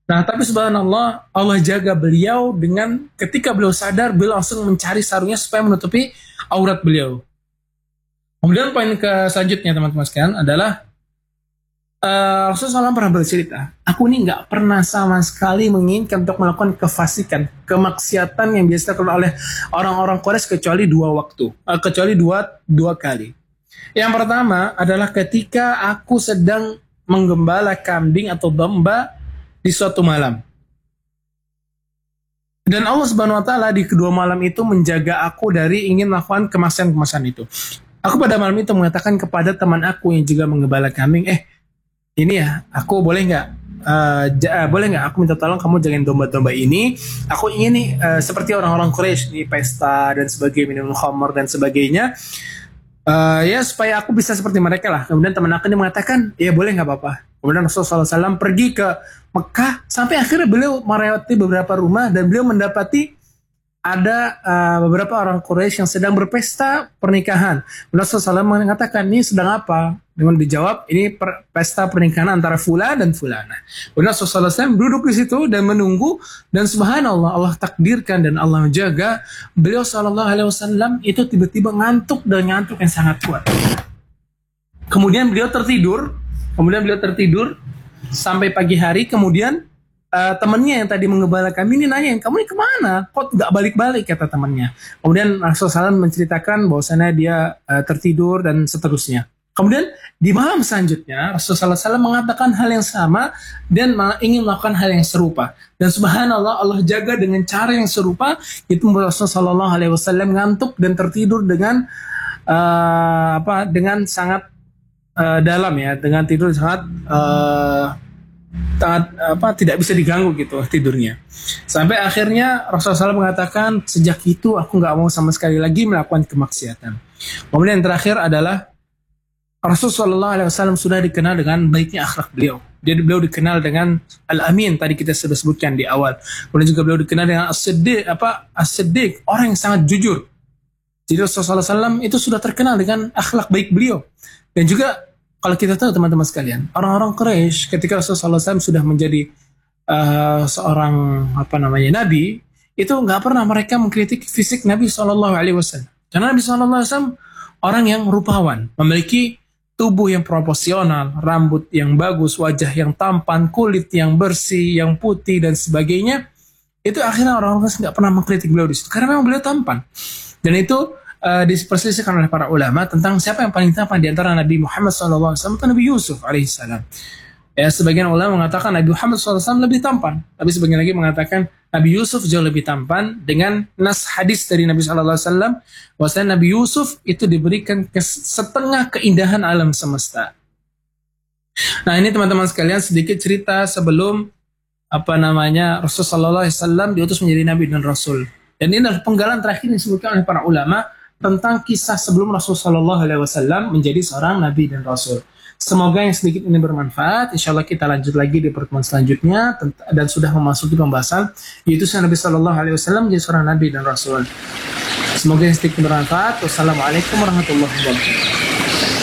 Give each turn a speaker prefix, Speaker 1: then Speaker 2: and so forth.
Speaker 1: Nah, tapi subhanallah, Allah jaga beliau dengan ketika beliau sadar, beliau langsung mencari sarungnya supaya menutupi aurat beliau. Kemudian poin ke selanjutnya teman-teman sekalian adalah Rasulullah SAW pernah bercerita, aku ini nggak pernah sama sekali menginginkan untuk melakukan kefasikan, kemaksiatan yang biasa dilakukan oleh orang-orang Quraisy kecuali dua waktu, kecuali dua kali. Yang pertama adalah ketika aku sedang menggembala kambing atau domba di suatu malam. Dan Allah Subhanahu wa taala di kedua malam itu menjaga aku dari ingin melakukan kemaksiatan-kemaksiatan itu. Aku pada malam itu mengatakan kepada teman aku yang juga menggembala kambing, ini ya, aku boleh nggak? Boleh nggak aku minta tolong kamu jagain domba-domba ini? Aku ingin nih seperti orang-orang Quraisy di pesta dan sebagainya, minum khamr dan sebagainya. Ya supaya aku bisa seperti mereka lah. Kemudian teman aku ini mengatakan, ya boleh nggak apa-apa. Kemudian Rasulullah SAW pergi ke Mekah sampai akhirnya beliau melewati beberapa rumah dan beliau mendapati ada beberapa orang Quraisy yang sedang berpesta pernikahan. Rasulullah SAW mengatakan, ini sedang apa? Dengan dijawab, ini pesta pernikahan antara Fulan dan Fulana. Rasulullah SAW duduk di situ dan menunggu, dan subhanallah Allah takdirkan dan Allah menjaga beliau SAW itu tiba-tiba ngantuk dan ngantuk yang sangat kuat. Kemudian beliau tertidur sampai pagi hari. Kemudian temannya yang tadi menggembala kami ini nanya, kamu ini kemana? Kok nggak balik-balik, kata temannya. Kemudian Rasulullah SAW menceritakan bahwasannya dia tertidur dan seterusnya. Kemudian di malam selanjutnya Rasulullah SAW mengatakan hal yang sama dan ingin melakukan hal yang serupa. Dan subhanallah Allah jaga dengan cara yang serupa. Itu Rasulullah SAW ngantuk dan tertidur dengan dengan sangat dalam ya, dengan tidur sangat tidak bisa diganggu gitu tidurnya. Sampai akhirnya Rasulullah SAW mengatakan, sejak itu aku nggak mau sama sekali lagi melakukan kemaksiatan. Kemudian yang terakhir adalah Rasulullah SAW sudah dikenal dengan baiknya akhlak beliau. Jadi beliau dikenal dengan Al-Amin, tadi kita sudah sebutkan di awal. Kemudian juga beliau dikenal dengan As-Siddiq, orang yang sangat jujur. Jadi Rasulullah SAW itu sudah terkenal dengan akhlak baik beliau. Dan juga kalau kita tahu teman-teman sekalian, orang-orang Quraisy ketika Rasulullah SAW sudah menjadi seorang nabi, itu nggak pernah mereka mengkritik fisik Nabi SAW. Karena Nabi SAW orang yang rupawan, memiliki tubuh yang proporsional, rambut yang bagus, wajah yang tampan, kulit yang bersih, yang putih dan sebagainya. Itu akhirnya orang-orang nggak pernah mengkritik beliau di situ karena memang beliau tampan. Dan itu diperselisihkan oleh para ulama tentang siapa yang paling tampan di antara Nabi Muhammad SAW atau Nabi Yusuf alaihissalam. Ya, sebagian ulama mengatakan Nabi Muhammad SAW lebih tampan, tapi sebagian lagi mengatakan Nabi Yusuf jauh lebih tampan dengan nas hadis dari Nabi SAW bahwasanya Nabi Yusuf itu diberikan setengah keindahan alam semesta. Nah ini teman-teman sekalian sedikit cerita sebelum Rasulullah SAW diutus menjadi Nabi dan Rasul. Dan ini adalah penggalan terakhir yang disebutkan oleh para ulama tentang kisah sebelum Rasulullah SAW menjadi seorang Nabi dan Rasul. Semoga yang sedikit ini bermanfaat. Insya Allah kita lanjut lagi di pertemuan selanjutnya dan sudah memasuki pembahasan yaitu Nabi Sallallahu Alaihi Wasallam menjadi seorang Nabi dan Rasul. Semoga yang sedikit bermanfaat. Wassalamualaikum warahmatullahi wabarakatuh.